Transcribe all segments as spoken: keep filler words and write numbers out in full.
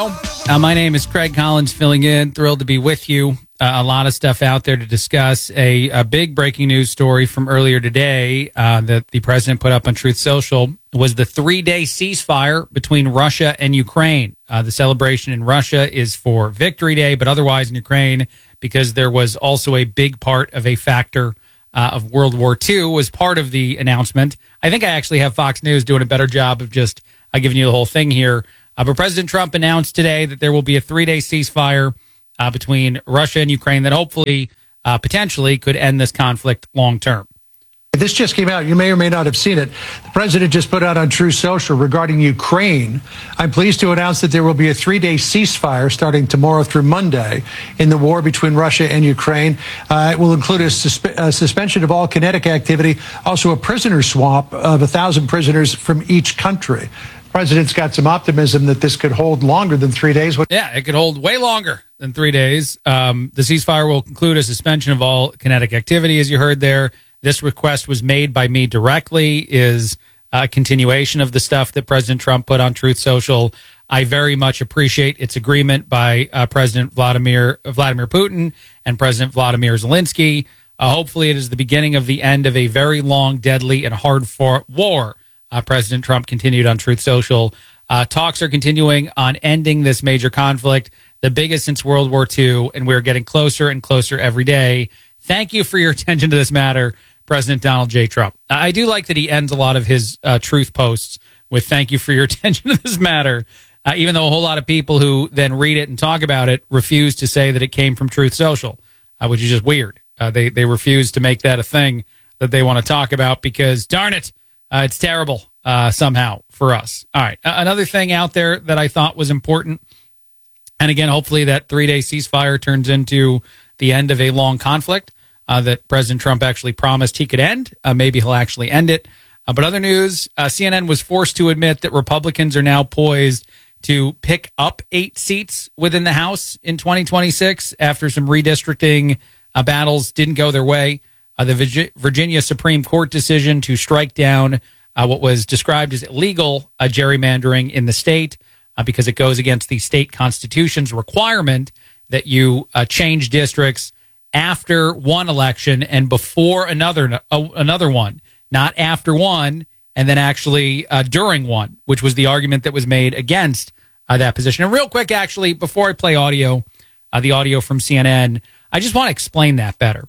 Uh, my name is Craig Collins, filling in. Thrilled to be with you. Uh, a lot of stuff out there to discuss. A, a big breaking news story from earlier today uh, that the president put up on Truth Social was the three-day ceasefire between Russia and Ukraine. Uh, the celebration in Russia is for Victory Day, but otherwise in Ukraine, because there was also a big part of a factor uh, of World War Two was part of the announcement. I think I actually have Fox News doing a better job of just uh, giving you the whole thing here. Uh, but President Trump announced today that there will be a three-day ceasefire uh, between Russia and Ukraine that hopefully, uh, potentially, could end this conflict long-term. This just came out. You may or may not have seen it. The president just put out on Truth Social regarding Ukraine. I'm pleased to announce that there will be a three-day ceasefire starting tomorrow through Monday in the war between Russia and Ukraine. Uh, it will include a, suspe- a suspension of all kinetic activity, also a prisoner swap of a thousand prisoners from each country. The president's got some optimism that this could hold longer than three days. Yeah, it could hold way longer than three days. Um, the ceasefire will include a suspension of all kinetic activity, as you heard there. This request was made by me directly, is a continuation of the stuff that President Trump put on Truth Social. I very much appreciate its agreement by uh, President Vladimir Vladimir Putin and President Vladimir Zelensky. Uh, hopefully it is the beginning of the end of a very long, deadly, and hard-fought war. Uh, President Trump continued on Truth Social. Uh, talks are continuing on ending this major conflict, the biggest since World War Two, and we're getting closer and closer every day. Thank you for your attention to this matter, President Donald J. Trump. I do like that he ends a lot of his uh, truth posts with thank you for your attention to this matter, uh, even though a whole lot of people who then read it and talk about it refuse to say that it came from Truth Social, uh, which is just weird. Uh, they, they refuse to make that a thing that they want to talk about because, darn it, uh, it's terrible uh, somehow for us. All right, uh, another thing out there that I thought was important, and again, hopefully that three-day ceasefire turns into the end of a long conflict uh, that President Trump actually promised he could end. Uh, maybe he'll actually end it. Uh, but other news, uh, C N N was forced to admit that Republicans are now poised to pick up eight seats within the House in twenty twenty-six after some redistricting uh, battles didn't go their way. Uh, the Virginia Supreme Court decision to strike down uh, what was described as illegal uh, gerrymandering in the state uh, because it goes against the state constitution's requirement that you uh, change districts after one election and before another uh, another one, not after one and then actually uh, during one, which was the argument that was made against uh, that position. And real quick, actually, before I play audio, uh, the audio from C N N, I just want to explain that better.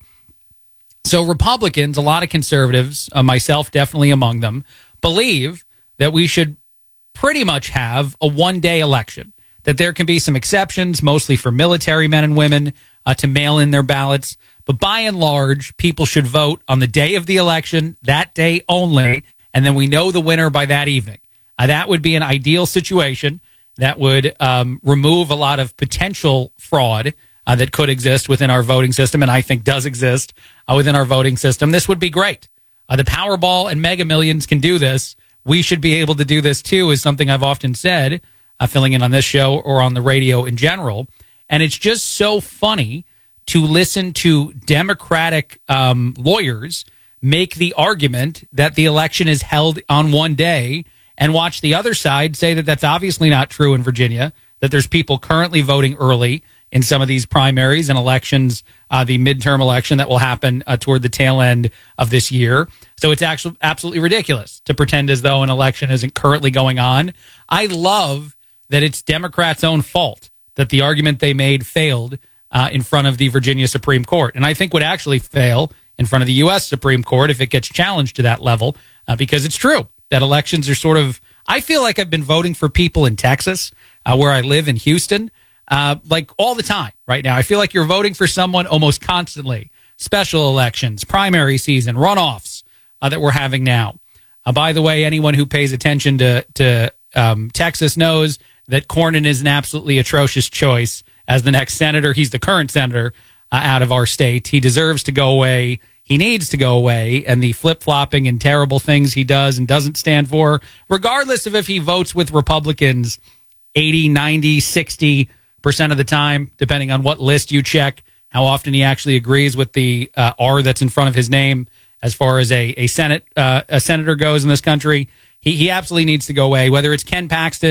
So Republicans, a lot of conservatives, uh, myself definitely among them, believe that we should pretty much have a one-day election, that there can be some exceptions, mostly for military men and women, uh, to mail in their ballots. But by and large, people should vote on the day of the election, that day only, and then we know the winner by that evening. Uh, that would be an ideal situation that would um, remove a lot of potential fraud uh, that could exist within our voting system, and I think does exist uh, within our voting system. This would be great. Uh, the Powerball and Mega Millions can do this. We should be able to do this too, is something I've often said, uh, filling in on this show or on the radio in general. And it's just so funny to listen to Democratic um, lawyers make the argument that the election is held on one day and watch the other side say that that's obviously not true in Virginia, that there's people currently voting early in some of these primaries and elections, uh, the midterm election that will happen uh, toward the tail end of this year. So it's actually absolutely ridiculous to pretend as though an election isn't currently going on. I love that it's Democrats' own fault that the argument they made failed uh, in front of the Virginia Supreme Court. And I think would actually fail in front of the U S Supreme Court if it gets challenged to that level, uh, because it's true that elections are sort of, I feel like I've been voting for people in Texas, uh, where I live in Houston, uh, like all the time right now. I feel like you're voting for someone almost constantly. Special elections, primary season, runoffs uh, that we're having now. Uh, by the way, anyone who pays attention to, to um, Texas knows that Cornyn is an absolutely atrocious choice as the next senator. He's the current senator uh, out of our state. He deserves to go away. He needs to go away. And the flip-flopping and terrible things he does and doesn't stand for, regardless of if he votes with Republicans eighty, ninety, sixty percent of the time, depending on what list you check, how often he actually agrees with the uh, R that's in front of his name as far as a, a Senate uh, a senator goes in this country. He, he absolutely needs to go away, whether it's Ken Paxton,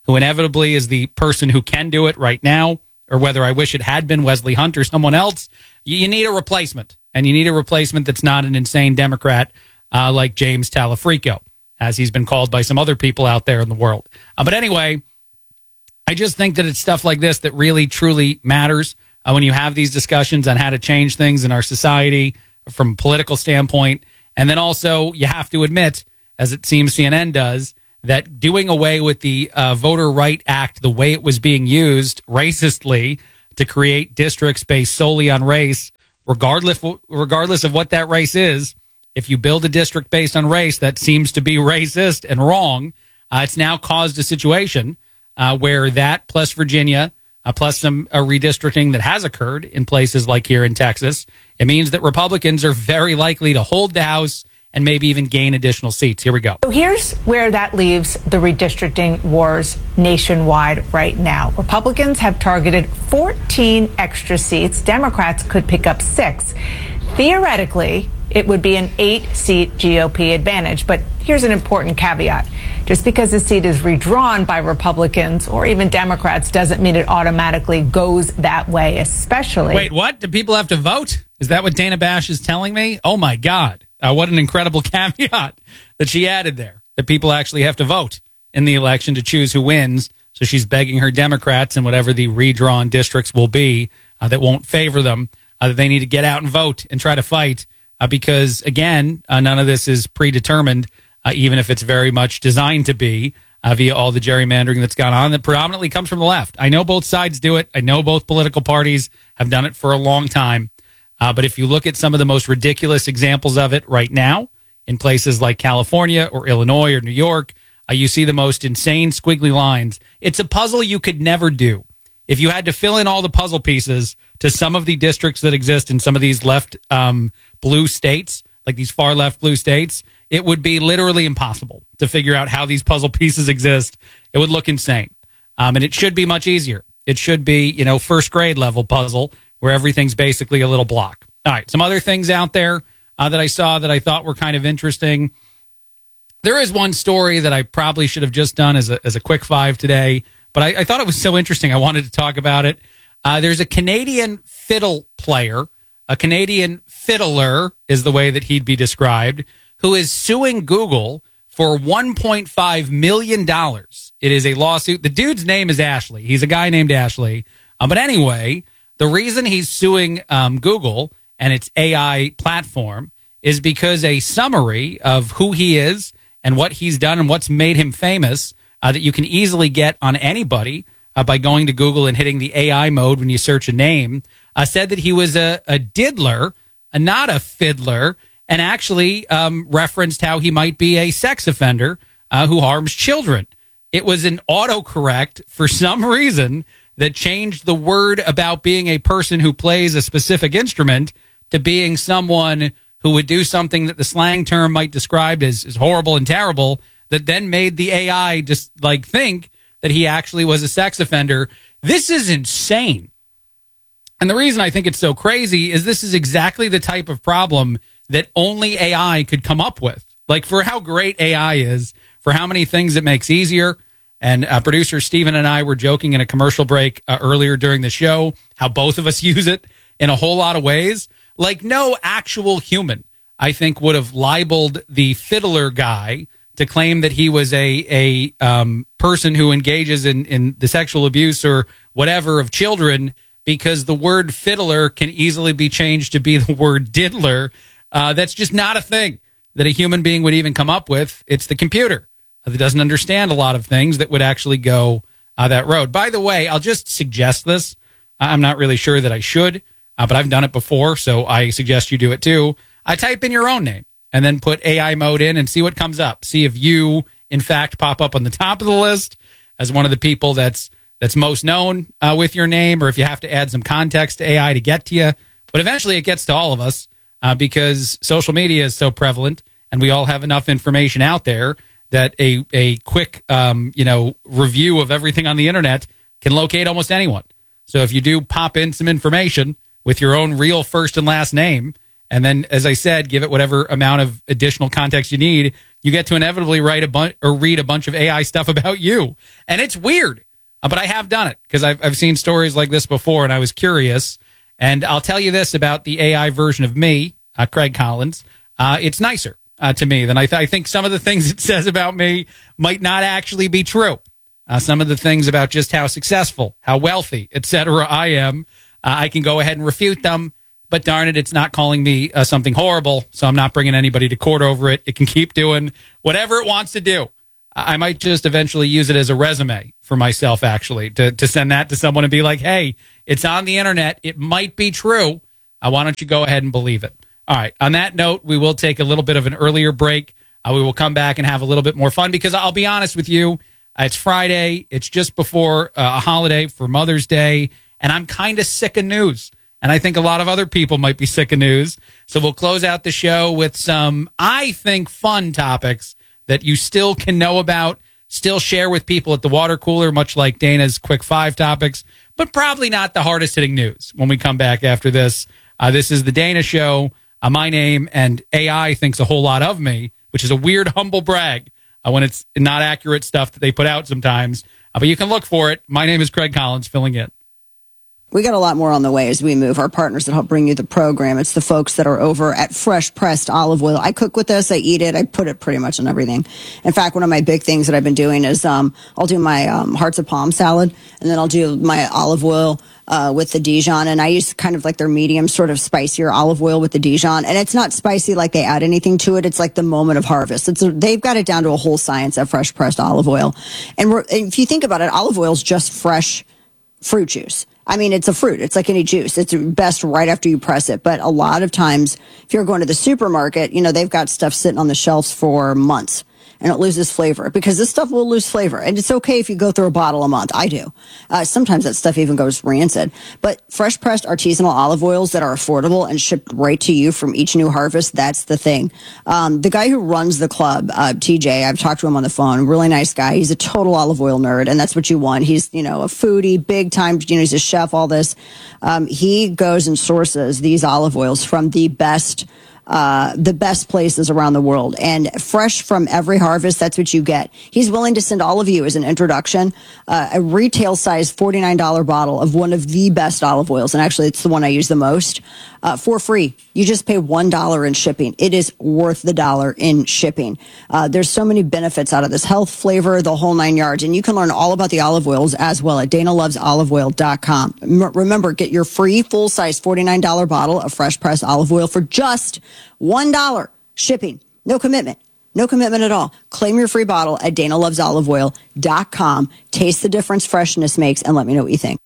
who inevitably is the person who can do it right now, or whether I wish it had been Wesley Hunt or someone else, you need a replacement. And you need a replacement that's not an insane Democrat uh, like James Talafrico, as he's been called by some other people out there in the world. Uh, but anyway, I just think that it's stuff like this that really, truly matters uh, when you have these discussions on how to change things in our society from a political standpoint. And then also you have to admit, as it seems C N N does, that doing away with the uh, Voter Right Act, the way it was being used racistly to create districts based solely on race, regardless regardless of what that race is, if you build a district based on race that seems to be racist and wrong, uh, it's now caused a situation uh, where that plus Virginia, uh, plus some uh, redistricting that has occurred in places like here in Texas, it means that Republicans are very likely to hold the House and maybe even gain additional seats. Here we go. So here's where that leaves the redistricting wars nationwide right now. Republicans have targeted fourteen extra seats. Democrats could pick up six. Theoretically, it would be an eight-seat G O P advantage. But here's an important caveat. Just because a seat is redrawn by Republicans or even Democrats doesn't mean it automatically goes that way, especially... Wait, what? Do people have to vote? Is that what Dana Bash is telling me? Oh, my God. Uh, what an incredible caveat that she added there, that people actually have to vote in the election to choose who wins. So she's begging her Democrats and whatever the redrawn districts will be uh, that won't favor them, uh, that they need to get out and vote and try to fight uh, because, again, uh, none of this is predetermined, uh, even if it's very much designed to be uh, via all the gerrymandering that's gone on that predominantly comes from the left. I know both sides do it. I know both political parties have done it for a long time. Uh, but if you look at some of the most ridiculous examples of it right now in places like California or Illinois or New York, uh, you see the most insane squiggly lines. It's a puzzle you could never do. If you had to fill in all the puzzle pieces to some of the districts that exist in some of these left um, blue states, like these far left blue states, it would be literally impossible to figure out how these puzzle pieces exist. It would look insane. Um, and it should be much easier. It should be, you know, first grade level puzzle, where everything's basically a little block. All right, some other things out there uh, that I saw that I thought were kind of interesting. There is one story that I probably should have just done as a, as a quick five today, but I, I thought it was so interesting I wanted to talk about it. Uh, there's a Canadian fiddle player, a Canadian fiddler is the way that he'd be described, who is suing Google for one point five million dollars. It is a lawsuit. The dude's name is Ashley. He's a guy named Ashley. Uh, but anyway... The reason he's suing um, Google and its A I platform is because a summary of who he is and what he's done and what's made him famous uh, that you can easily get on anybody uh, by going to Google and hitting the A I mode when you search a name, uh, said that he was a, a diddler, uh, not a fiddler, and actually um, referenced how he might be a sex offender uh, who harms children. It was an autocorrect for some reason that changed the word about being a person who plays a specific instrument to being someone who would do something that the slang term might describe as, as horrible and terrible, that then made the A I just like think that he actually was a sex offender. This is insane. And the reason I think it's so crazy is this is exactly the type of problem that only A I could come up with. Like, for how great A I is, for how many things it makes easier. And uh, producer Steven and I were joking in a commercial break uh, earlier during the show how both of us use it in a whole lot of ways. Like, no actual human, I think, would have libeled the fiddler guy to claim that he was a a um, person who engages in, in the sexual abuse or whatever of children, because the word fiddler can easily be changed to be the word diddler. Uh, that's just not a thing that a human being would even come up with. It's the computer that doesn't understand a lot of things that would actually go uh, that road. By the way, I'll just suggest this. I'm not really sure that I should, uh, but I've done it before, so I suggest you do it too. I type in your own name and then put A I mode in and see what comes up. See if you, in fact, pop up on the top of the list as one of the people that's that's most known uh, with your name, or if you have to add some context to A I to get to you. But eventually it gets to all of us uh, because social media is so prevalent and we all have enough information out there that a a quick um, you know review of everything on the internet can locate almost anyone. So if you do pop in some information with your own real first and last name, and then, as I said, give it whatever amount of additional context you need, you get to inevitably write a bunch or read a bunch of A I stuff about you. And it's weird, uh, but I have done it because I've, I've seen stories like this before and I was curious. And I'll tell you this about the A I version of me, uh, Craig Collins. Uh, it's nicer uh, to me than I, th- I think some of the things it says about me might not actually be true. Uh, some of the things about just how successful, how wealthy, et cetera I am, uh, I can go ahead and refute them. But darn it, it's not calling me uh, something horrible, so I'm not bringing anybody to court over it. It can keep doing whatever it wants to do. I might just eventually use it as a resume for myself, actually, to, to send that to someone and be like, hey, it's on the internet. It might be true. Uh, why don't you go ahead and believe it? All right. On that note, we will take a little bit of an earlier break. Uh, we will come back and have a little bit more fun because I'll be honest with you, uh, it's Friday. It's just before uh, a holiday for Mother's Day, and I'm kind of sick of news. And I think a lot of other people might be sick of news. So we'll close out the show with some, I think, fun topics that you still can know about, still share with people at the water cooler, much like Dana's quick five topics, but probably not the hardest hitting news when we come back after this. Uh, this is the Dana Show. Uh, my name, and A I thinks a whole lot of me, which is a weird, humble brag uh, when it's not accurate stuff that they put out sometimes. Uh, but you can look for it. My name is Craig Collins, filling in. We got a lot more on the way as we move. Our partners that help bring you the program. It's the folks that are over at Fresh Pressed Olive Oil. I cook with this. I eat it. I put it pretty much on everything. In fact, one of my big things that I've been doing is um, I'll do my um, hearts of palm salad, and then I'll do my olive oil uh, with the Dijon. And I use kind of like their medium, sort of spicier olive oil with the Dijon. And it's not spicy like they add anything to it. It's like the moment of harvest. It's a, they've got it down to a whole science at Fresh Pressed Olive Oil. And we're, if you think about it, olive oil is just fresh fruit juice. I mean, it's a fruit. It's like any juice. It's best right after you press it. But a lot of times, if you're going to the supermarket, you know, they've got stuff sitting on the shelves for months. And it loses flavor because this stuff will lose flavor. And it's okay if you go through a bottle a month. I do. Uh, sometimes that stuff even goes rancid. But fresh pressed artisanal olive oils that are affordable and shipped right to you from each new harvest, that's the thing. Um, the guy who runs the club, uh, T J, I've talked to him on the phone, really nice guy. He's a total olive oil nerd, and that's what you want. He's, you know, a foodie, big time, you know, he's a chef, all this. Um, he goes and sources these olive oils from the best Uh, the best places around the world, and fresh from every harvest. That's what you get. He's willing to send all of you as an introduction uh, a retail size forty-nine dollars bottle of one of the best olive oils, and actually it's the one I use the most, uh, for free. You just pay one dollar in shipping. It is worth the dollar in shipping. Uh, there's so many benefits out of this: health, flavor, the whole nine yards. And you can learn all about the olive oils as well at dana loves olive oil dot com. M- remember, get your free full size forty-nine dollars bottle of fresh pressed olive oil for just one dollar shipping. No commitment. No commitment at all. Claim your free bottle at dana loves olive oil dot com. Taste the difference freshness makes and let me know what you think.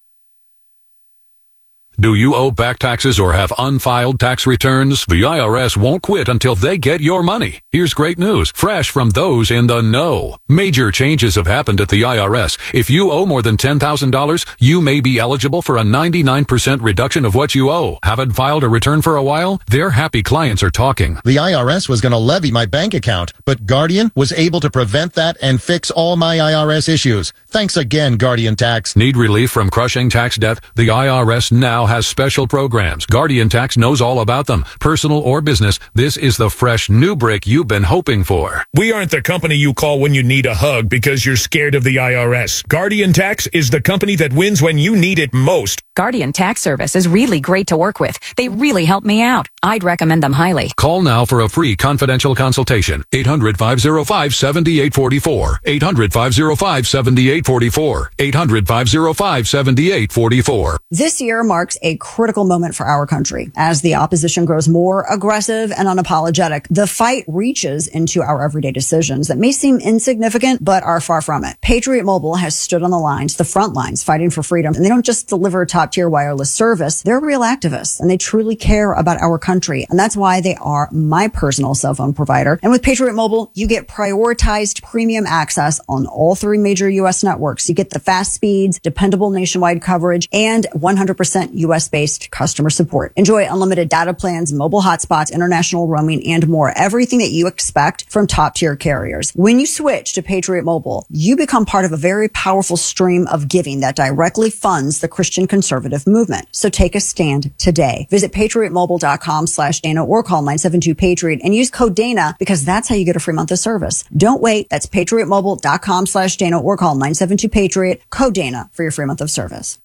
Do you owe back taxes or have unfiled tax returns? The I R S won't quit until they get your money. Here's great news, fresh from those in the know. Major changes have happened at the I R S. If you owe more than ten thousand dollars, you may be eligible for a ninety-nine percent reduction of what you owe. Haven't filed a return for a while? Their happy clients are talking. The I R S was going to levy my bank account, but Guardian was able to prevent that and fix all my I R S issues. Thanks again, Guardian Tax. Need relief from crushing tax debt? The I R S now has special programs. Guardian Tax knows all about them. Personal or business, this is the fresh new break you've been hoping for. We aren't the company you call when you need a hug because you're scared of the I R S. Guardian Tax is the company that wins when you need it most. Guardian Tax Service is really great to work with. They really help me out. I'd recommend them highly. Call now for a free confidential consultation. eight hundred, five oh five, seven eight four four. eight hundred, five oh five, seven eight four four. eight hundred, five oh five, seven eight four four. This year marks a critical moment for our country. As the opposition grows more aggressive and unapologetic, the fight reaches into our everyday decisions that may seem insignificant, but are far from it. Patriot Mobile has stood on the lines, the front lines, fighting for freedom. And they don't just deliver top-tier wireless service. They're real activists, and they truly care about our country. And that's why they are my personal cell phone provider. And with Patriot Mobile, you get prioritized premium access on all three major U S networks. You get the fast speeds, dependable nationwide coverage, and one hundred percent U S-based customer support. Enjoy unlimited data plans, mobile hotspots, international roaming, and more. Everything that you expect from top-tier carriers. When you switch to Patriot Mobile, you become part of a very powerful stream of giving that directly funds the Christian Conservative conservative movement. So take a stand today. Visit patriotmobile.com slash Dana or call nine seven two Patriot and use code Dana because that's how you get a free month of service. Don't wait. That's patriotmobile.com slash Dana or call nine seven two Patriot, code Dana for your free month of service.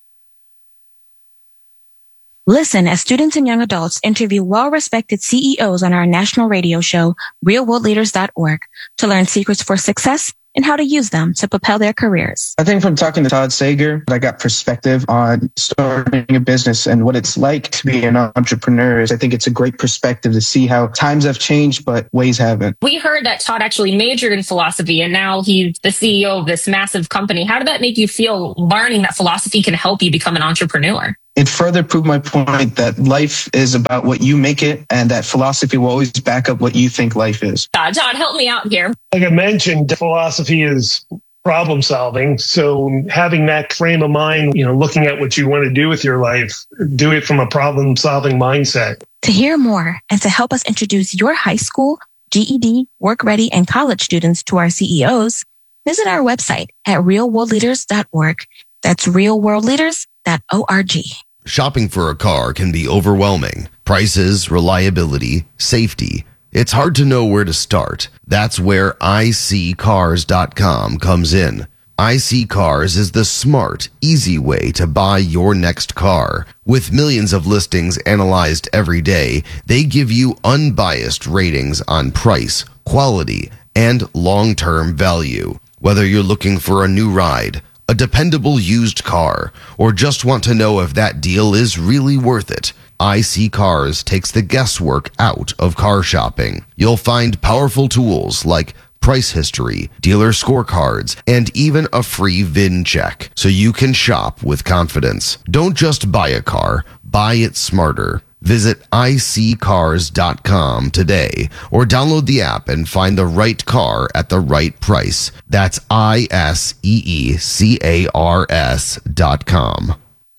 Listen as students and young adults interview well-respected C E Os on our national radio show, real world leaders dot org, to learn secrets for success and how to use them to propel their careers. I think from talking to Todd Sager, I got perspective on starting a business and what it's like to be an entrepreneur. I think it's a great perspective to see how times have changed, but ways haven't. We heard that Todd actually majored in philosophy and now he's the C E O of this massive company. How did that make you feel learning that philosophy can help you become an entrepreneur? It further proved my point that life is about what you make it and that philosophy will always back up what you think life is. Uh, Todd, help me out here. Like I mentioned, philosophy is problem solving. So having that frame of mind, you know, looking at what you want to do with your life, do it from a problem solving mindset. To hear more and to help us introduce your high school, G E D, work ready, and college students to our C E Os, visit our website at real world leaders dot org. That's real world leaders dot org. Shopping for a car can be overwhelming. Prices, reliability, safety. It's hard to know where to start. That's where i c cars dot com comes in. iSeeCars is the smart, easy way to buy your next car. With millions of listings analyzed every day, they give you unbiased ratings on price, quality, and long-term value. Whether you're looking for a new ride, a dependable used car, or just want to know if that deal is really worth it, iSeeCars takes the guesswork out of car shopping. You'll find powerful tools like price history, dealer scorecards, and even a free V I N check, so you can shop with confidence. Don't just buy a car, buy it smarter. Visit i c cars dot com today or download the app and find the right car at the right price. That's I S E E C A R S dot com.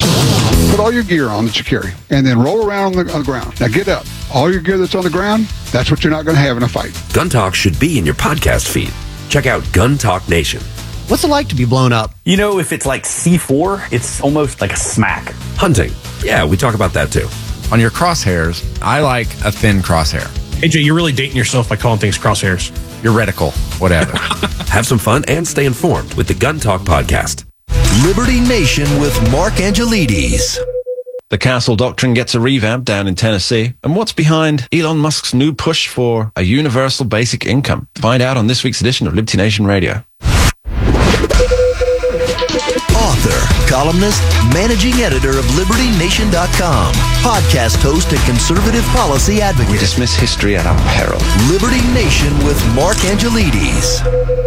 Put all your gear on that you carry and then roll around on the, on the ground. Now get up. All your gear that's on the ground, that's what you're not going to have in a fight. Gun Talk should be in your podcast feed. Check out Gun Talk Nation. What's it like to be blown up? You know, if it's like C four, it's almost like a smack. Hunting. Yeah, we talk about that too. On your crosshairs, I like a thin crosshair. A J, you're really dating yourself by calling things crosshairs. Your reticle, whatever. Have some fun and stay informed with the Gun Talk podcast. Liberty Nation with Mark Angelides. The Castle Doctrine gets a revamp down in Tennessee. And what's behind Elon Musk's new push for a universal basic income? Find out on this week's edition of Liberty Nation Radio. Author, columnist, managing editor of Liberty Nation dot com, podcast host and conservative policy advocate. We dismiss history at our peril. Liberty Nation with Mark Angelides.